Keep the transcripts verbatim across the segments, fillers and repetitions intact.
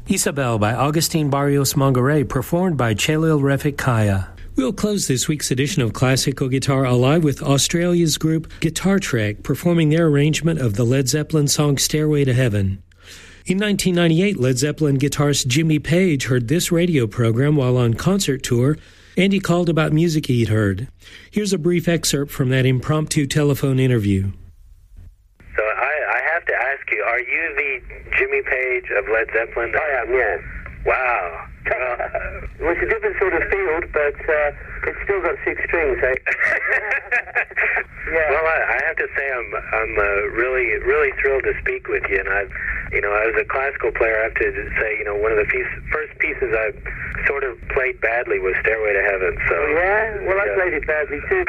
Isabel by Agustin Barrios Mongaray, performed by Chelil Refik Kaya. We'll close this week's edition of Classical Guitar Alive with Australia's group Guitar Trek performing their arrangement of the Led Zeppelin song Stairway to Heaven. In nineteen ninety-eight, Led Zeppelin guitarist Jimmy Page heard this radio program while on concert tour, and he called about music he'd heard. Here's a brief excerpt from that impromptu telephone interview. So I, I have to ask you, are you the Jimmy Page of Led Zeppelin? I am, yeah. Wow. Well, it's a different sort of field, but uh, it's still got six strings, eh? Yeah. Well, I, I have to say I'm I'm uh, really really thrilled to speak with you, and I've you know as a classical player, I have to say you know one of the piece, first pieces I sort of played badly was Stairway to Heaven. So oh, yeah, well I yeah. played it badly too.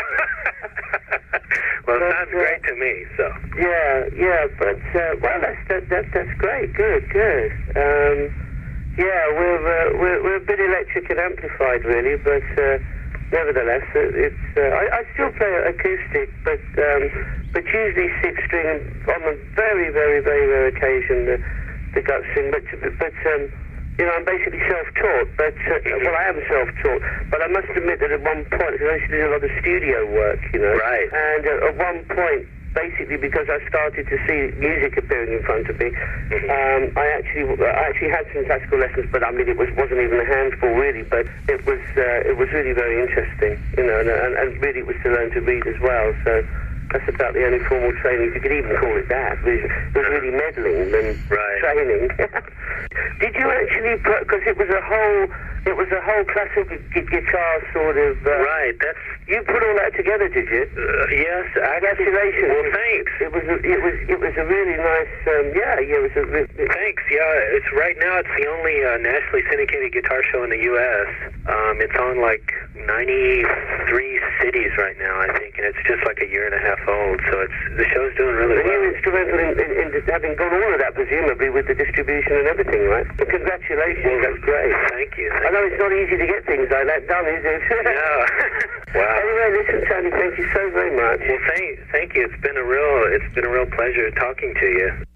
Well, it but, sounds uh, great to me. So yeah, yeah, but uh, well that's that, that that's great, good, good. Um, yeah, we're, uh, we're we're a bit electric and amplified really, but. Uh, Nevertheless, it's uh, I, I still play acoustic, but um, but usually six string, on a very very very rare occasion the, the gut string. But but um, you know I'm basically self-taught. But uh, well I am self-taught. But I must admit that at one point, because I used to do a lot of studio work, you know, right. And uh, at one point. Basically, because I started to see music appearing in front of me, mm-hmm. um, I actually I actually had some classical lessons, but I mean it was wasn't even a handful really. But it was uh, it was really very interesting, you know, and, and, and really it was to learn to read as well. So that's about the only formal training, if you could even call it that. It was, it was really meddling than right. training. Did you actually put? Because it was a whole it was a whole classical gu- guitar sort of. Uh, right. That's. You put all that together, did you? Uh, yes. Congratulations. Well, thanks. It was. A, it was. It was a really nice. Um, yeah. Yeah. It was a. It, thanks. Yeah. It's right now. It's the only uh, nationally syndicated guitar show in the U S Um, it's on like ninety-three cities right now, I think, and it's just like a year and a half old. So it's the show's doing really well. You're instrumental in, in, in having done all of that, presumably, with the distribution and everything, right? But congratulations. Well, that's great. Thank you. Thank I know it's not easy to get things like that done, is it? No. Wow. Anyway, listen, Tony, thank you so very much. Well, thank, thank you. It's been a real, it's been a real pleasure talking to you.